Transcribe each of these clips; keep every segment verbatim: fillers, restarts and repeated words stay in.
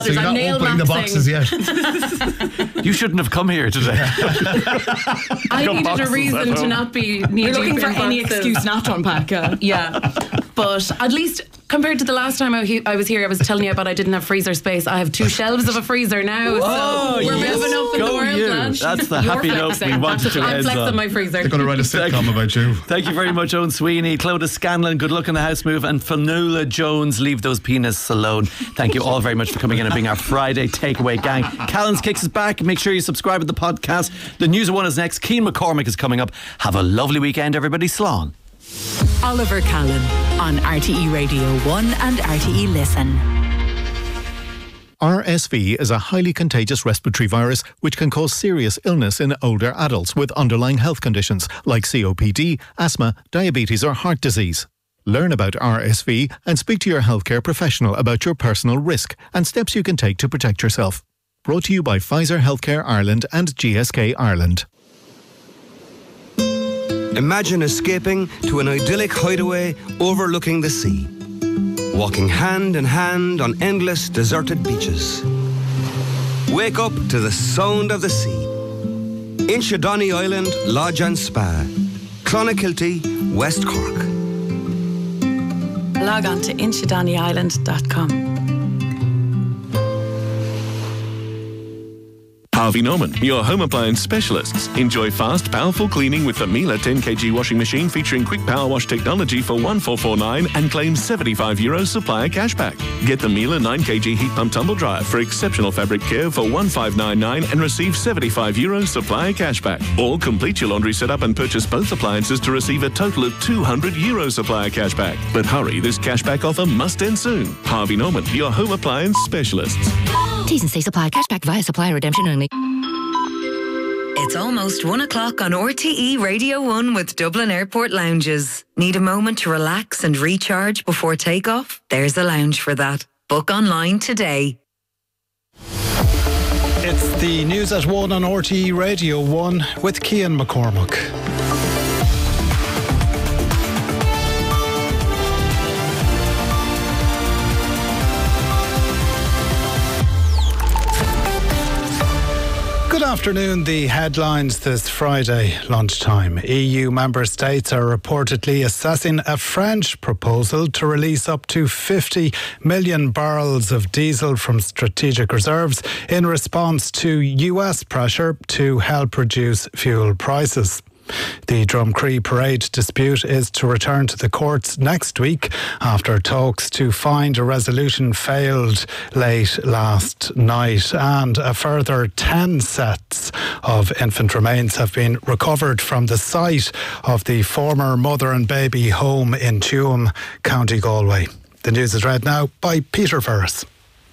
So you're not opening the boxes yet. You shouldn't have come here today. I needed a reason to not be You're looking for any excuse not to unpack. Uh. Yeah, but at least compared to the last time I, he- I was here, I was telling you about I didn't have freezer space. I have two shelves of a freezer now. Oh, so we're yes. moving up in Go the world, you. lad. That's the You're happy note we flexing. wanted to I'm end flexing on. my freezer. They're going to write a sitcom about you. Thank you very much, Owen Sweeney, Clodagh Scanlon. Good luck on the house move, and Fionnuala Jones. Leave those penises alone. Thank you all very much for coming in and being our Friday takeaway gang. Callum's Kicks is back. Make sure you subscribe to the podcast. The News of One is next. Cian McCormick is coming up. Have a lovely weekend, everybody. Slán. Oliver Callan on R T E Radio one and R T E Listen. R S V is a highly contagious respiratory virus which can cause serious illness in older adults with underlying health conditions like C O P D, asthma, diabetes or heart disease. Learn about R S V and speak to your healthcare professional about your personal risk and steps you can take to protect yourself. Brought to you by Pfizer Healthcare Ireland and G S K Ireland. Imagine escaping to an idyllic hideaway overlooking the sea. Walking hand in hand on endless deserted beaches. Wake up to the sound of the sea. Inchydoney Island Lodge and Spa. Clonakilty, West Cork. Log on to inchydoney island dot com. Harvey Norman, your home appliance specialists. Enjoy fast, powerful cleaning with the Miele ten kilogram washing machine featuring quick power wash technology for one thousand four hundred forty-nine and claim seventy-five euros supplier cashback. Get the Miele nine kilogram heat pump tumble dryer for exceptional fabric care for one thousand five hundred ninety-nine and receive seventy-five euros supplier cashback. Or complete your laundry setup and purchase both appliances to receive a total of two hundred euros supplier cashback. But hurry, this cashback offer must end soon. Harvey Norman, your home appliance specialists. T's and C's apply. Cashback via supplier redemption only. It's almost one o'clock on R T E Radio one with Dublin Airport Lounges. Need a moment to relax and recharge before takeoff? There's a lounge for that. Book online today. It's the News at one on R T E Radio one with Cian McCormick. Good afternoon. The headlines this Friday lunchtime. E U member states are reportedly assessing a French proposal to release up to fifty million barrels of diesel from strategic reserves in response to U S pressure to help reduce fuel prices. The Drumcree parade dispute is to return to the courts next week after talks to find a resolution failed late last night, and a further ten sets of infant remains have been recovered from the site of the former mother and baby home in Tuam, County Galway. The news is read now by Peter Ferris.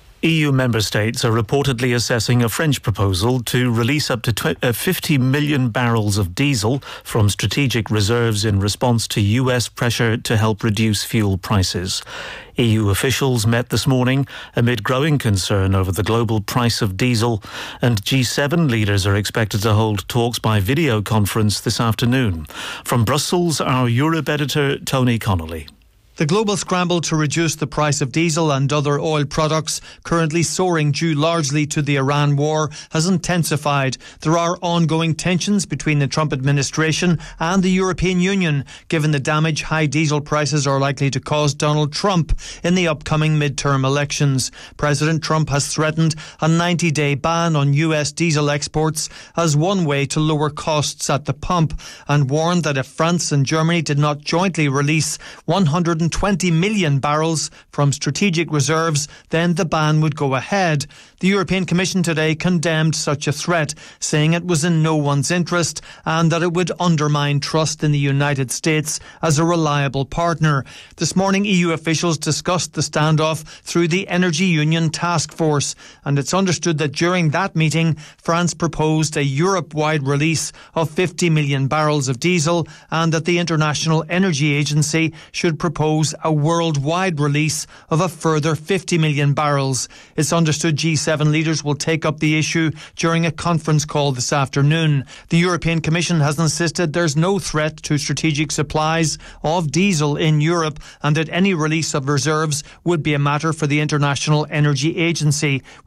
E U member states are reportedly assessing a French proposal to release up to fifty million barrels of diesel from strategic reserves in response to U S pressure to help reduce fuel prices. E U officials met this morning amid growing concern over the global price of diesel, and G seven leaders are expected to hold talks by video conference this afternoon. From Brussels, our Europe editor Tony Connolly. The global scramble to reduce the price of diesel and other oil products, currently soaring due largely to the Iran war, has intensified. There are ongoing tensions between the Trump administration and the European Union, given the damage high diesel prices are likely to cause Donald Trump in the upcoming midterm elections. President Trump has threatened a ninety-day ban on U S diesel exports as one way to lower costs at the pump, and warned that if France and Germany did not jointly release one hundred twenty million barrels from strategic reserves, then the ban would go ahead. The European Commission today condemned such a threat, saying it was in no one's interest and that it would undermine trust in the United States as a reliable partner. This morning, E U officials discussed the standoff through the Energy Union Task Force, and it's understood that during that meeting, France proposed a Europe-wide release of fifty million barrels of diesel, and that the International Energy Agency should propose propose a worldwide release of a further fifty million barrels. It's understood G seven leaders will take up the issue during a conference call this afternoon. The European Commission has insisted there's no threat to strategic supplies of diesel in Europe and that any release of reserves would be a matter for the International Energy Agency.